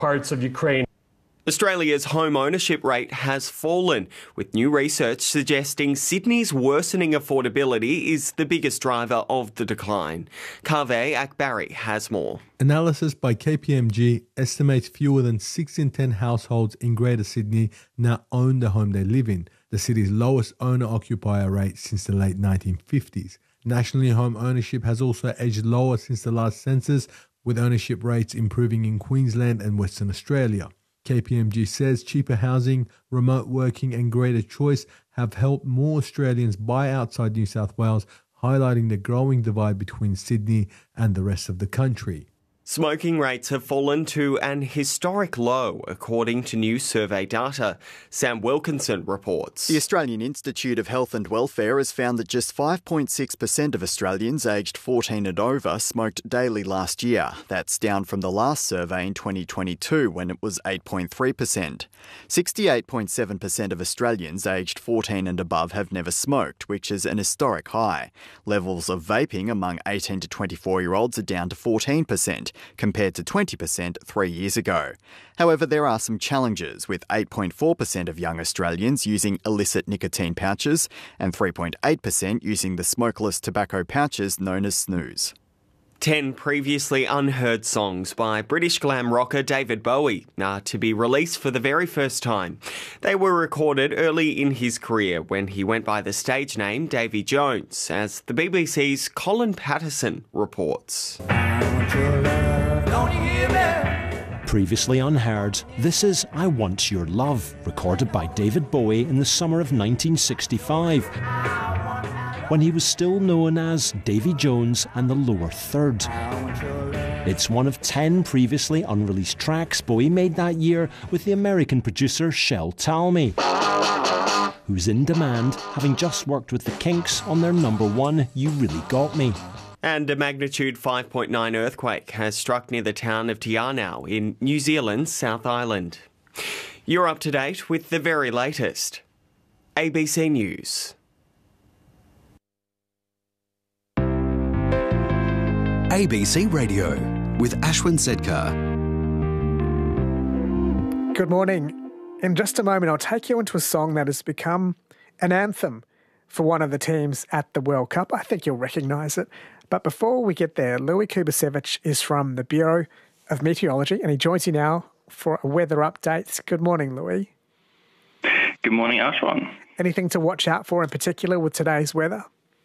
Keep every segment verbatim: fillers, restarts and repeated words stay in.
parts of Ukraine. Australia's home ownership rate has fallen, with new research suggesting Sydney's worsening affordability is the biggest driver of the decline. Kaveh Akbari has more. Analysis by K P M G estimates fewer than six in ten households in Greater Sydney now own the home they live in, the city's lowest owner-occupier rate since the late nineteen fifties. Nationally, home ownership has also edged lower since the last census, with ownership rates improving in Queensland and Western Australia. K P M G says cheaper housing, remote working and greater choice have helped more Australians buy outside New South Wales, highlighting the growing divide between Sydney and the rest of the country. Smoking rates have fallen to an historic low, according to new survey data. Sam Wilkinson reports. The Australian Institute of Health and Welfare has found that just five point six percent of Australians aged fourteen and over smoked daily last year. That's down from the last survey in twenty twenty-two, when it was eight point three percent. sixty-eight point seven percent of Australians aged fourteen and above have never smoked, which is an historic high. Levels of vaping among eighteen to twenty-four-year-olds are down to fourteen percent. Compared to twenty percent three years ago. However, there are some challenges, with eight point four percent of young Australians using illicit nicotine pouches and three point eight percent using the smokeless tobacco pouches known as snus. Ten previously unheard songs by British glam rocker David Bowie are to be released for the very first time. They were recorded early in his career when he went by the stage name Davy Jones, as the B B C's Colin Patterson reports. Previously unheard, this is I Want Your Love, recorded by David Bowie in the summer of nineteen sixty-five, when he was still known as Davy Jones and the Lower Third. It's one of ten previously unreleased tracks Bowie made that year with the American producer Shel Talmy, who's in demand, having just worked with the Kinks on their number one, You Really Got Me. And a magnitude five point nine earthquake has struck near the town of Te Anau in New Zealand's South Island. You're up to date with the very latest. A B C News. A B C Radio with Ashwin Sedkar. Good morning. In just a moment, I'll take you into a song that has become an anthem for one of the teams at the World Cup. I think you'll recognise it. But before we get there, Louis Kubasevich is from the Bureau of Meteorology, and he joins you now for a weather update. Good morning, Louis. Good morning, Ashwin. Anything to watch out for in particular with today's weather?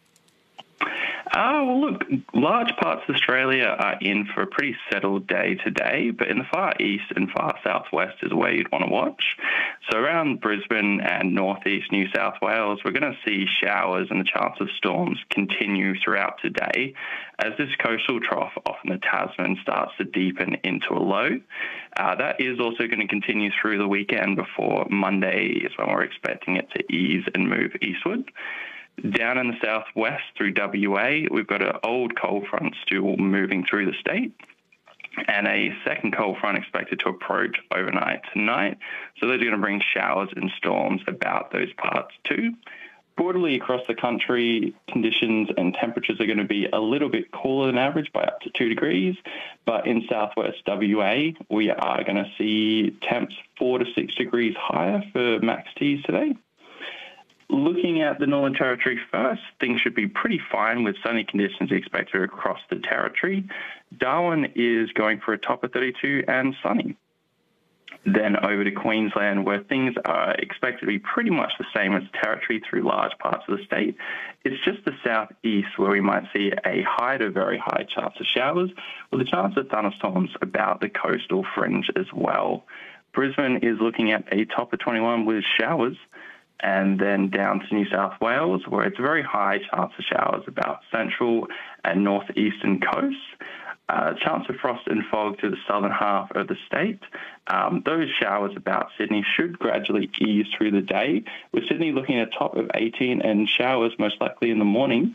Uh, well, look, large parts of Australia are in for a pretty settled day today, but in the far east and far southwest is where you'd want to watch. So around Brisbane and northeast New South Wales, we're going to see showers and the chance of storms continue throughout today as this coastal trough off in the Tasman starts to deepen into a low. Uh, that is also going to continue through the weekend before Monday is when we're expecting it to ease and move eastward. Down in the southwest through W A, we've got an old cold front still moving through the state and a second cold front expected to approach overnight tonight. So those are going to bring showers and storms about those parts too. Broadly across the country, conditions and temperatures are going to be a little bit cooler than average by up to two degrees. But in southwest W A, we are going to see temps four to six degrees higher for max Ts today. Looking at the Northern Territory first, things should be pretty fine with sunny conditions expected across the territory. Darwin is going for a top of thirty-two and sunny. Then over to Queensland, where things are expected to be pretty much the same as territory through large parts of the state. It's just the southeast where we might see a high to very high chance of showers, with a chance of thunderstorms about the coastal fringe as well. Brisbane is looking at a top of twenty-one with showers. And then down to New South Wales, where it's a very high chance of showers about central and northeastern coasts. Uh, chance of frost and fog to the southern half of the state. Um, those showers about Sydney should gradually ease through the day, with Sydney looking at a top of eighteen and showers most likely in the morning.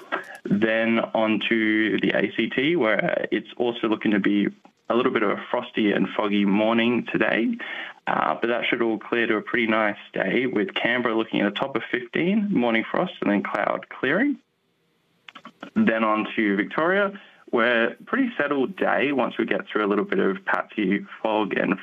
Then on to the A C T, where it's also looking to be a little bit of a frosty and foggy morning today. Uh, but that should all clear to a pretty nice day, with Canberra looking at a top of fifteen, morning frost, and then cloud clearing. Then on to Victoria, we're pretty settled day once we get through a little bit of patchy fog and